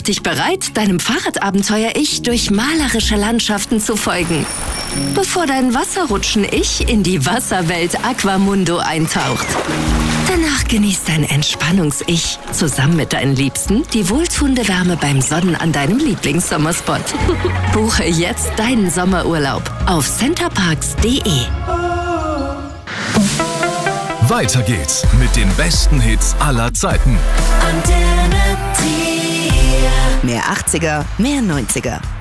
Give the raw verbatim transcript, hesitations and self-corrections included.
dich bereit, deinem Fahrradabenteuer-Ich durch malerische Landschaften zu folgen, bevor dein Wasserrutschen-Ich in die Wasserwelt Aquamundo eintaucht. Danach genießt dein Entspannungs-Ich zusammen mit deinen Liebsten die wohltuende Wärme beim Sonnen an deinem Lieblingssommerspot. Buche jetzt deinen Sommerurlaub auf centerparks punkt de. Weiter geht's mit den besten Hits aller Zeiten. Antenne Trier. Mehr achtziger, mehr neunziger.